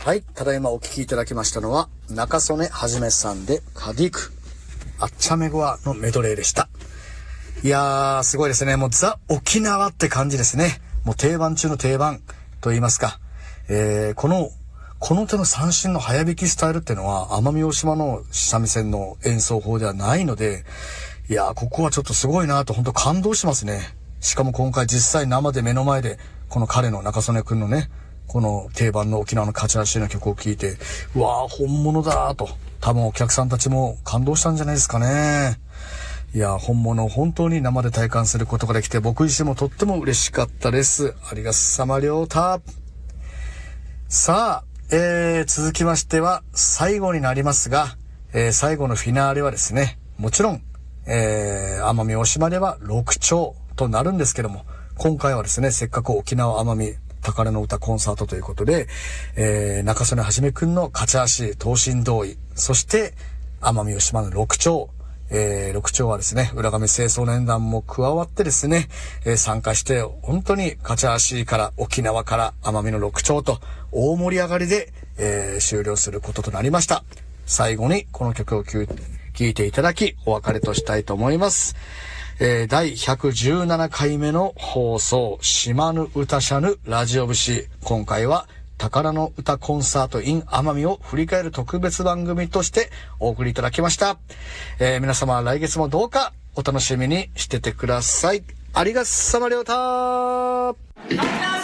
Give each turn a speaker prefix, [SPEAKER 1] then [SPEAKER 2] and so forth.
[SPEAKER 1] はい、ただいまお聴きいただきましたのは中曽根はじめさんでカディクあっちゃめごわのメドレーでした。いやーすごいですね。もうザ沖縄って感じですね。もう定番中の定番と言いますか、この手の三振の早弾きスタイルっていうのは奄美大島の三味線の演奏法ではないので、いやーここはちょっとすごいなと本当感動しますね。しかも今回実際生で目の前でこの彼の中曽根くんのね、この定番の沖縄の勝ち足の曲を聴いて、うわー本物だーと多分お客さんたちも感動したんじゃないですかね。いや本物を本当に生で体感することができて、僕自身もとっても嬉しかったです。ありがさまりょうた。さあ、続きましては最後になりますが、最後のフィナーレはですね、もちろん、奄美大島では6丁となるんですけども、今回はですね、せっかく沖縄奄美宝の歌コンサートということで、中曽根はじめくんの勝ち足等身同意、そして奄美大島の6丁、6丁はですね、浦上清掃年団も加わってですね、参加して本当に勝ち足から沖縄から奄美の6丁と大盛り上がりで、終了することとなりました。最後にこの曲を聴いていただきお別れとしたいと思います。第117回目の放送、島ぬ歌しゃぬラジオ節。今回は宝の歌コンサート in 奄美を振り返る特別番組としてお送りいただきました。皆様来月もどうかお楽しみにしててください。ありがとうさまりょうたー。